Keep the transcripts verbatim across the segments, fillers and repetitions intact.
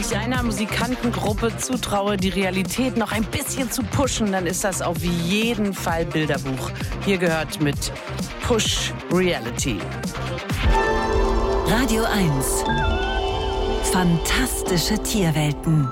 ich einer Musikantengruppe zutraue, die Realität noch ein bisschen zu pushen, dann ist das auf jeden Fall Bilderbuch. Hier gehört mit Push Reality. Radio eins. Fantastische Tierwelten.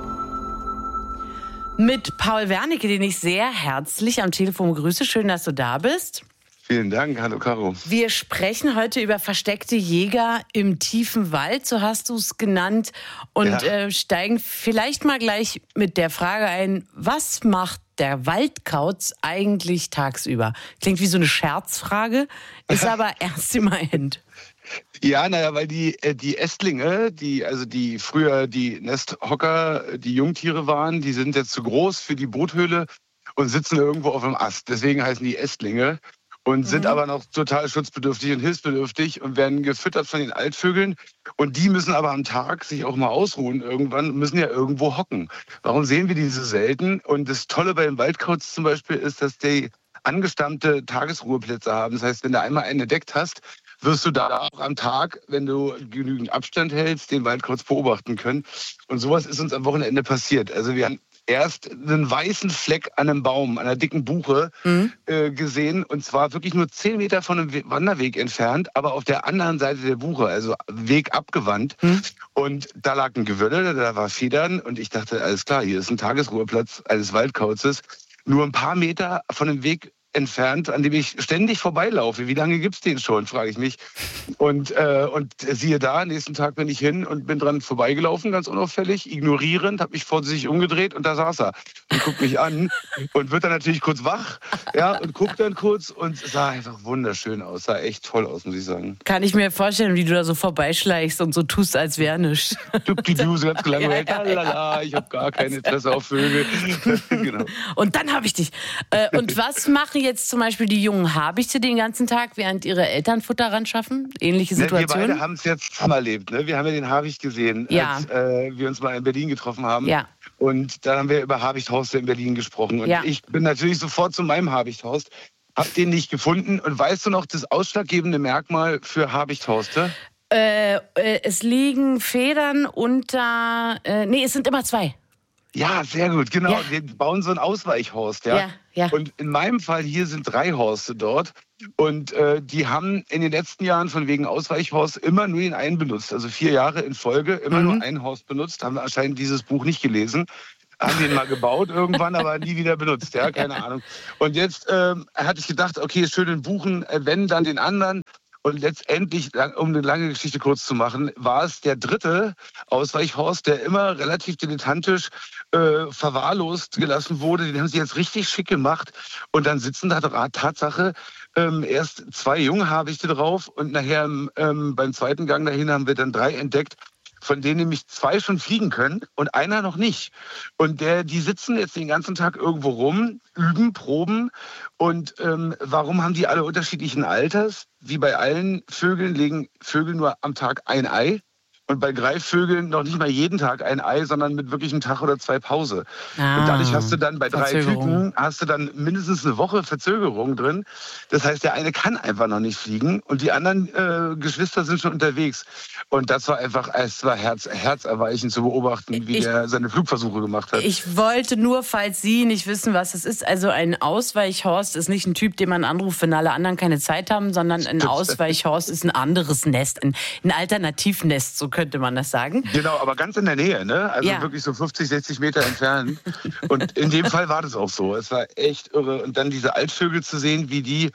Mit Paul Wernicke, den ich sehr herzlich am Telefon begrüße. Schön, dass du da bist. Vielen Dank. Hallo, Caro. Wir sprechen heute über versteckte Jäger im tiefen Wald, so hast du es genannt. Und ja. äh, steigen vielleicht mal gleich mit der Frage ein, was macht der Waldkauz eigentlich tagsüber? Klingt wie so eine Scherzfrage, ist aber ernst gemeint. Ja, naja, weil die, die Ästlinge, die, also die früher die Nesthocker, die Jungtiere waren, die sind jetzt zu groß für die Bruthöhle und sitzen irgendwo auf einem Ast. Deswegen heißen die Ästlinge. Und sind mhm. aber noch total schutzbedürftig und hilfsbedürftig und werden gefüttert von den Altvögeln. Und die müssen aber am Tag sich auch mal ausruhen irgendwann, müssen ja irgendwo hocken. Warum sehen wir die so selten? Und das Tolle bei den Waldkauz zum Beispiel ist, dass die angestammte Tagesruheplätze haben. Das heißt, wenn du einmal einen entdeckt hast, wirst du da auch am Tag, wenn du genügend Abstand hältst, den Waldkauz beobachten können. Und sowas ist uns am Wochenende passiert. Also wir haben erst einen weißen Fleck an einem Baum, an einer dicken Buche mhm. äh, gesehen. Und zwar wirklich nur zehn Meter von einem Wanderweg entfernt, aber auf der anderen Seite der Buche, also Weg abgewandt. Mhm. Und da lag ein Gewölle, da war Federn. Und ich dachte, alles klar, hier ist ein Tagesruheplatz eines Waldkauzes. Nur ein paar Meter von dem Weg entfernt, an dem ich ständig vorbeilaufe. Wie lange gibt's den schon, frage ich mich. Und, äh, und siehe da, nächsten Tag bin ich hin und bin dran vorbeigelaufen, ganz unauffällig, ignorierend, habe mich vorsichtig umgedreht und da saß er und guckt mich an und wird dann natürlich kurz wach, ja, und guckt dann kurz und sah einfach wunderschön aus, sah echt toll aus, muss ich sagen. Kann ich mir vorstellen, wie du da so vorbeischleichst und so tust, als wäre nichts. Du, du, du, so ganz gelangweilt, ja, ja, ja. Ich habe gar kein Interesse auf Vögel. Genau. Und dann habe ich dich. Äh, und was machen jetzt zum Beispiel die jungen Habichte den ganzen Tag, während ihre Eltern Futter ran schaffen? Ähnliche Situation? Ne, wir beide haben es jetzt schon erlebt. Ne? Wir haben ja den Habicht gesehen, ja. als äh, wir uns mal in Berlin getroffen haben. Ja. Und da haben wir über Habichthorste in Berlin gesprochen. Und ja. ich bin natürlich sofort zu meinem Habichthorst, hab den nicht gefunden. Und weißt du noch das ausschlaggebende Merkmal für Habichthorste? Äh, äh, es liegen Federn unter... Äh, nee, es sind immer zwei. Ja, sehr gut, genau. Ja. Wir bauen so ein Ausweichhorst, ja? Ja, ja. Und in meinem Fall hier sind drei Horste dort. Und äh, die haben in den letzten Jahren von wegen Ausweichhorst immer nur den einen benutzt. Also vier Jahre in Folge immer mhm. nur einen Horst benutzt. Haben anscheinend dieses Buch nicht gelesen. Haben den mal gebaut irgendwann, aber nie wieder benutzt. Ja, keine Ahnung. Und jetzt ähm, hatte ich gedacht, okay, schön den Buchen, äh, wenn, dann den anderen. Und letztendlich, um eine lange Geschichte kurz zu machen, war es der dritte Ausweichhorst, der immer relativ dilettantisch äh, verwahrlost gelassen wurde. Den haben sie jetzt richtig schick gemacht. Und dann sitzen da Tatsache ähm, erst zwei junge Habichte drauf. Und nachher ähm, beim zweiten Gang dahin haben wir dann drei entdeckt, von denen nämlich zwei schon fliegen können und einer noch nicht. Und der, die sitzen jetzt den ganzen Tag irgendwo rum, üben, proben. Und ähm, warum haben die alle unterschiedlichen Alters? Wie bei allen Vögeln legen Vögel nur am Tag ein Ei. Und bei Greifvögeln noch nicht mal jeden Tag ein Ei, sondern mit wirklich einem Tag oder zwei Pause. Ah, und dadurch hast du dann bei drei Küken hast du dann mindestens eine Woche Verzögerung drin. Das heißt, der eine kann einfach noch nicht fliegen und die anderen äh, Geschwister sind schon unterwegs. Und das war einfach, es war herz, herzerweichend zu beobachten, wie ich, er seine Flugversuche gemacht hat. Ich wollte nur, falls Sie nicht wissen, was es ist, also ein Ausweichhorst ist nicht ein Typ, den man anruft, wenn alle anderen keine Zeit haben, sondern ein Ausweichhorst ist ein anderes Nest, ein, ein Alternativnest, so könnte man das sagen. Genau, aber ganz in der Nähe, ne? Also ja. wirklich so fünfzig, sechzig Meter entfernt. Und in dem Fall war das auch so. Es war echt irre. Und dann diese Altvögel zu sehen, wie die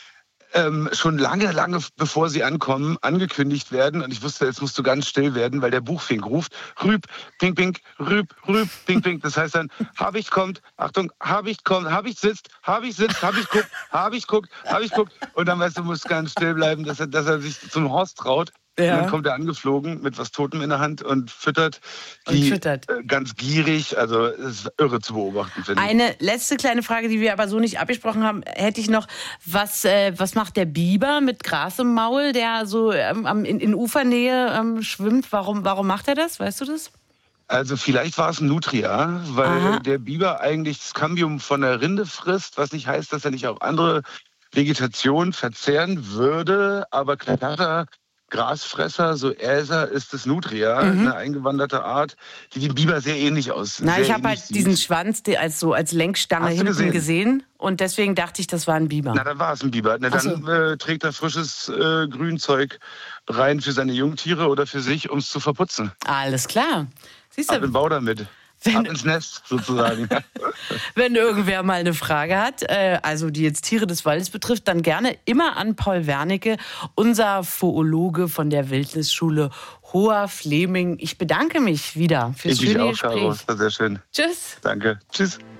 ähm, schon lange, lange bevor sie ankommen, angekündigt werden. Und ich wusste, jetzt musst du ganz still werden, weil der Buchfink ruft. Rüb, pink, pink, rüb, rüb, pink, pink. Das heißt dann, Habicht kommt, Achtung, Habicht kommt, Habicht sitzt, Habicht sitzt, Habicht guckt, Habicht guckt, Habicht guckt. Und dann weißt du, du musst ganz still bleiben, dass er, dass er sich zum Horst traut. Ja. Und dann kommt er angeflogen mit was Totem in der Hand und füttert die und füttert. Ganz gierig. Also es ist irre zu beobachten, finde ich. Eine letzte kleine Frage, die wir aber so nicht abgesprochen haben, hätte ich noch. Was, äh, was macht der Biber mit Gras im Maul, der so ähm, in, in Ufernähe ähm, schwimmt? Warum, warum macht er das? Weißt du das? Also vielleicht war es ein Nutria, weil Aha. der Biber eigentlich das Cambium von der Rinde frisst, was nicht heißt, dass er nicht auch andere Vegetation verzehren würde. Aber klar, Grasfresser, so Äser ist es Nutria, mhm. eine eingewanderte Art, die dem Biber sehr ähnlich aussieht. Na, ich habe halt sieht. diesen Schwanz als, so als Lenkstange hinten gesehen? gesehen und deswegen dachte ich, das war ein Biber. Na, dann war es ein Biber. Na, dann so. äh, trägt er frisches äh, Grünzeug rein für seine Jungtiere oder für sich, um es zu verputzen. Alles klar. Siehst du? Ab in den Bau damit. Wenn, Ab ins Nest sozusagen. Wenn irgendwer mal eine Frage hat, äh, also die jetzt Tiere des Waldes betrifft, dann gerne immer an Paul Wernicke, unser Foologe von der Wildnisschule Hoher-Fleming. Ich bedanke mich wieder fürs ich schöne auch, Gespräch. Caro. Das war sehr schön. Tschüss. Danke. Tschüss.